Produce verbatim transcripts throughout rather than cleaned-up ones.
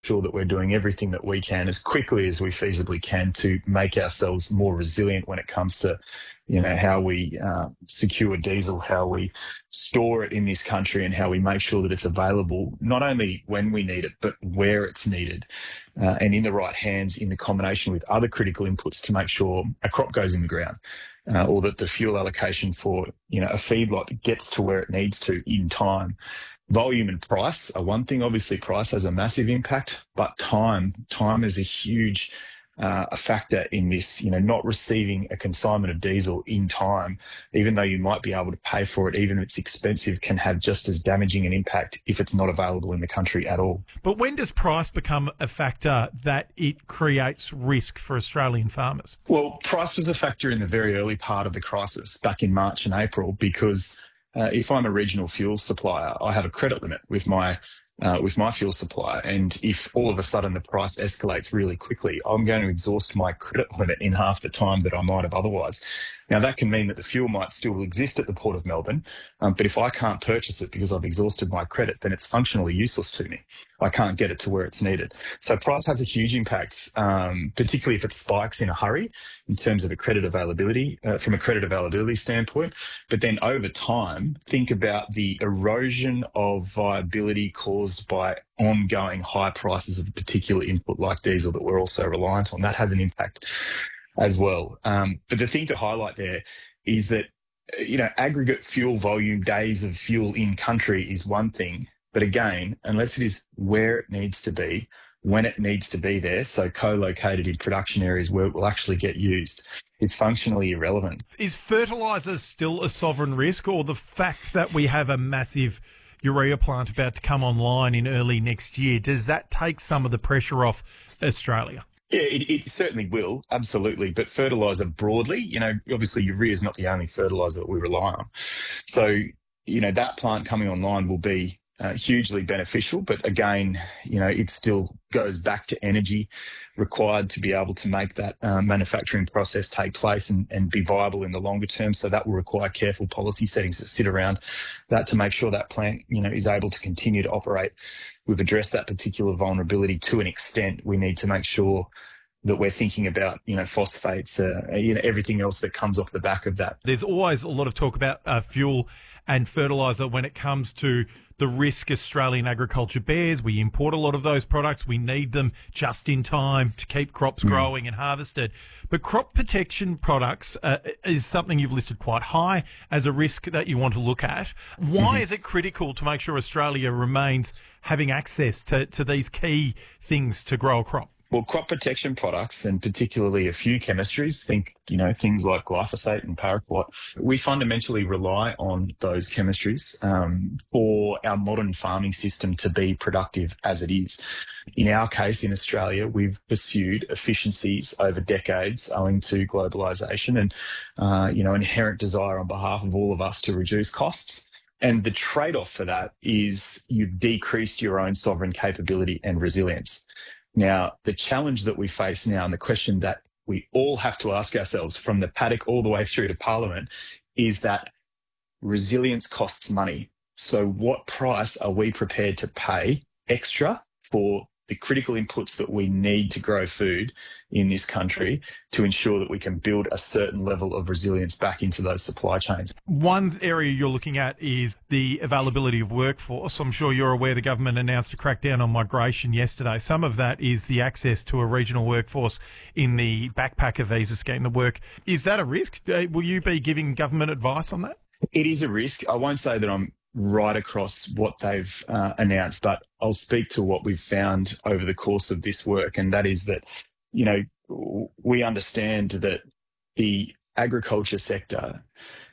sure that we're doing everything that we can as quickly as we feasibly can to make ourselves more resilient when it comes to, you know, how we uh, secure diesel, how we store it in this country, and how we make sure that it's available not only when we need it, but where it's needed, uh, and in the right hands in the combination with other critical inputs to make sure a crop goes in the ground, uh, or that the fuel allocation for, you know, a feedlot gets to where it needs to in time. Volume and price are one thing. Obviously, price has a massive impact, but time, time is a huge uh, a factor in this. You know, not receiving a consignment of diesel in time, even though you might be able to pay for it, even if it's expensive, can have just as damaging an impact if it's not available in the country at all. But when does price become a factor that it creates risk for Australian farmers? Well, price was a factor in the very early part of the crisis back in March and April, because Uh, if I'm a regional fuel supplier, I have a credit limit with my uh, with my fuel supplier, and if all of a sudden the price escalates really quickly, I'm going to exhaust my credit limit in half the time that I might have otherwise. Now, that can mean that the fuel might still exist at the Port of Melbourne, um, but if I can't purchase it because I've exhausted my credit, then it's functionally useless to me. I can't get it to where it's needed. So price has a huge impact, um, particularly if it spikes in a hurry in terms of a credit availability, uh, from a credit availability standpoint. But then over time, think about the erosion of viability caused by ongoing high prices of a particular input like diesel that we're also reliant on. That has an impact as well. Um, but the thing to highlight there is that, you know, aggregate fuel volume, days of fuel in country is one thing. But again, unless it is where it needs to be, when it needs to be there, so co-located in production areas where it will actually get used, it's functionally irrelevant. Is fertiliser still a sovereign risk, or the fact that we have a massive urea plant about to come online in early next year, does that take some of the pressure off Australia? Yeah, it, it certainly will, absolutely. But fertiliser broadly, you know, obviously urea is not the only fertiliser that we rely on. So, you know, that plant coming online will be Uh, hugely beneficial, but again, you know, it still goes back to energy required to be able to make that uh, manufacturing process take place and, and be viable in the longer term. So that will require careful policy settings that sit around that to make sure that plant, you know, is able to continue to operate. We've addressed that particular vulnerability to an extent. We need to make sure that we're thinking about, you know, phosphates, uh, you know, everything else that comes off the back of that. There's always a lot of talk about uh, fuel and fertiliser when it comes to the risk Australian agriculture bears. We import a lot of those products. We need them just in time to keep crops growing mm. and harvested. But crop protection products uh, is something you've listed quite high as a risk that you want to look at. Why mm-hmm. is it critical to make sure Australia remains having access to, to these key things to grow a crop? Well, crop protection products, and particularly a few chemistries, think, you know, things like glyphosate and paraquat, we fundamentally rely on those chemistries um, for our modern farming system to be productive as it is. In our case, in Australia, we've pursued efficiencies over decades owing to globalisation and, uh, you know, inherent desire on behalf of all of us to reduce costs. And the trade-off for that is you've decreased your own sovereign capability and resilience. Now, the challenge that we face now, and the question that we all have to ask ourselves from the paddock all the way through to Parliament, is that resilience costs money. So what price are we prepared to pay extra for the critical inputs that we need to grow food in this country to ensure that we can build a certain level of resilience back into those supply chains? One area you're looking at is the availability of workforce. I'm sure you're aware the government announced a crackdown on migration yesterday. Some of that is the access to a regional workforce in the backpacker visa scheme, the work. Is that a risk? Will you be giving government advice on that? It is a risk. I won't say that I'm right across what they've uh, announced, but I'll speak to what we've found over the course of this work, and that is that, you know, we understand that the agriculture sector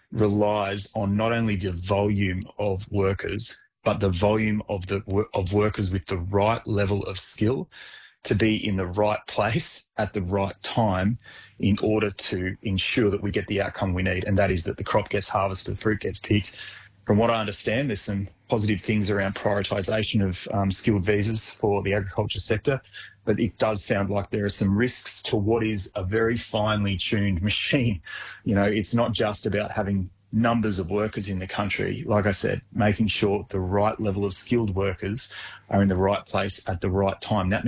relies on not only the volume of workers, but the volume of the of workers with the right level of skill to be in the right place at the right time in order to ensure that we get the outcome we need, and that is that the crop gets harvested, the fruit gets picked. From what I understand, there's some positive things around prioritisation of um, skilled visas for the agriculture sector, but it does sound like there are some risks to what is a very finely tuned machine. You know, it's not just about having numbers of workers in the country, like I said, making sure the right level of skilled workers are in the right place at the right time. That